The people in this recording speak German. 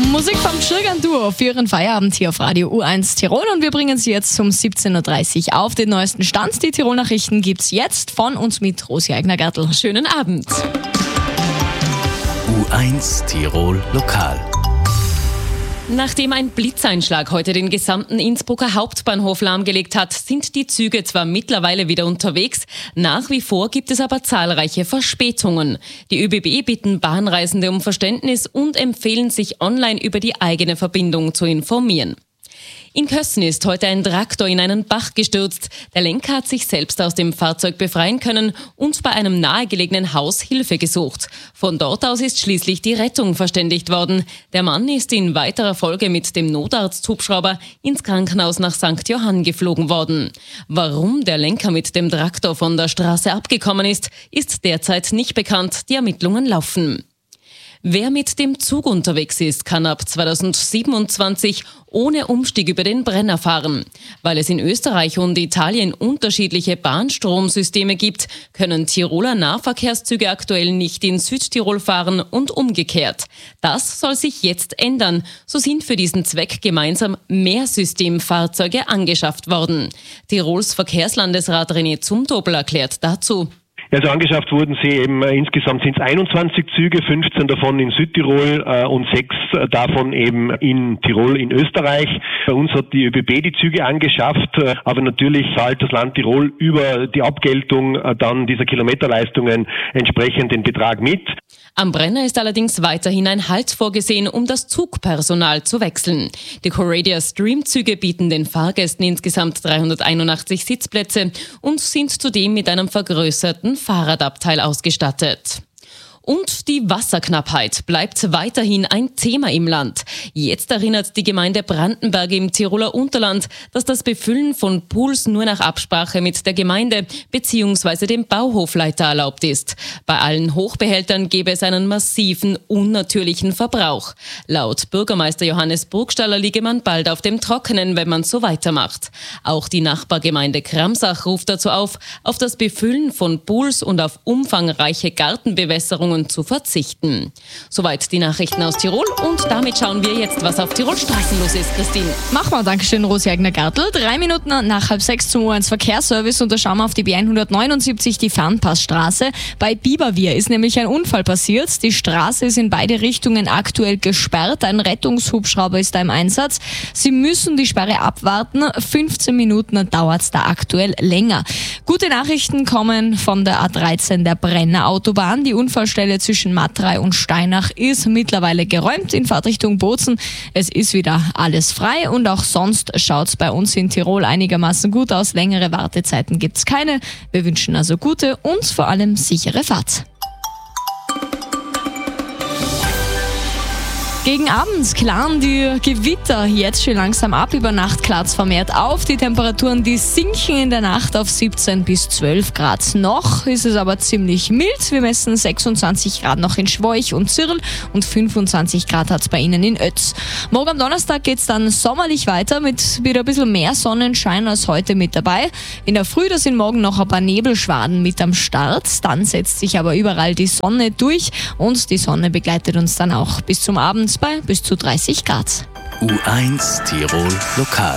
Musik vom Schirgan Duo für Ihren Feierabend hier auf Radio U1 Tirol und wir bringen Sie jetzt um 17.30 Uhr auf den neuesten Stand. Die Tirol-Nachrichten gibt's jetzt von uns mit Rosi Eigner-Gartl. Schönen Abend. U1 Tirol Lokal. Nachdem ein Blitzeinschlag heute den gesamten Innsbrucker Hauptbahnhof lahmgelegt hat, sind die Züge zwar mittlerweile wieder unterwegs, nach wie vor gibt es aber zahlreiche Verspätungen. Die ÖBB bitten Bahnreisende um Verständnis und empfehlen, sich online über die eigene Verbindung zu informieren. In Kössen ist heute ein Traktor in einen Bach gestürzt. Der Lenker hat sich selbst aus dem Fahrzeug befreien können und bei einem nahegelegenen Haus Hilfe gesucht. Von dort aus ist schließlich die Rettung verständigt worden. Der Mann ist in weiterer Folge mit dem Notarzthubschrauber ins Krankenhaus nach St. Johann geflogen worden. Warum der Lenker mit dem Traktor von der Straße abgekommen ist derzeit nicht bekannt. Die Ermittlungen laufen. Wer mit dem Zug unterwegs ist, kann ab 2027 ohne Umstieg über den Brenner fahren. Weil es in Österreich und Italien unterschiedliche Bahnstromsysteme gibt, können Tiroler Nahverkehrszüge aktuell nicht in Südtirol fahren und umgekehrt. Das soll sich jetzt ändern. So sind für diesen Zweck gemeinsam Mehrsystemfahrzeuge angeschafft worden. Tirols Verkehrslandesrat René Zumtobel erklärt dazu. Also angeschafft wurden sie eben, insgesamt sind es 21 Züge, 15 davon in Südtirol und 6 davon eben in Tirol in Österreich. Bei uns hat die ÖBB die Züge angeschafft, aber natürlich zahlt das Land Tirol über die Abgeltung dann dieser Kilometerleistungen entsprechend den Betrag mit. Am Brenner ist allerdings weiterhin ein Halt vorgesehen, um das Zugpersonal zu wechseln. Die Coradia Stream-Züge bieten den Fahrgästen insgesamt 381 Sitzplätze und sind zudem mit einem vergrößerten Fahrradabteil ausgestattet. Und die Wasserknappheit bleibt weiterhin ein Thema im Land. Jetzt erinnert die Gemeinde Brandenberg im Tiroler Unterland, dass das Befüllen von Pools nur nach Absprache mit der Gemeinde bzw. dem Bauhofleiter erlaubt ist. Bei allen Hochbehältern gäbe es einen massiven, unnatürlichen Verbrauch. Laut Bürgermeister Johannes Burgstaller liege man bald auf dem Trockenen, wenn man so weitermacht. Auch die Nachbargemeinde Kramsach ruft dazu auf das Befüllen von Pools und auf umfangreiche Gartenbewässerungen zu verzichten. Soweit die Nachrichten aus Tirol und damit schauen wir jetzt, was auf Tirol Straßen los ist, Christine. Mach mal, Dankeschön, Rosi Eigner-Gartl. 3 Minuten nach 5:30 zum U1 Verkehrsservice und da schauen wir auf die B179, die Fernpassstraße. Bei Biberwier ist nämlich ein Unfall passiert. Die Straße ist in beide Richtungen aktuell gesperrt. Ein Rettungshubschrauber ist da im Einsatz. Sie müssen die Sperre abwarten. 15 Minuten dauert es da aktuell länger. Gute Nachrichten kommen von der A13 der Brenner Autobahn. Die Unfallstelle zwischen Matrei und Steinach ist mittlerweile geräumt in Fahrtrichtung Bozen. Es ist wieder alles frei und auch sonst schaut es bei uns in Tirol einigermaßen gut aus. Längere Wartezeiten gibt es keine. Wir wünschen also gute und vor allem sichere Fahrt. Gegen Abend klaren die Gewitter jetzt schon langsam ab. Über Nacht klart's vermehrt auf. Die Temperaturen, die sinken in der Nacht auf 17 bis 12 Grad. Noch ist es aber ziemlich mild. Wir messen 26 Grad noch in Schwoich und Zirl und 25 Grad hat's bei Ihnen in Oetz. Morgen am Donnerstag geht's dann sommerlich weiter mit wieder ein bisschen mehr Sonnenschein als heute mit dabei. In der Früh, da sind morgen noch ein paar Nebelschwaden mit am Start. Dann setzt sich aber überall die Sonne durch und die Sonne begleitet uns dann auch bis zum Abend bei bis zu 30 Grad. U1 Tirol Lokal.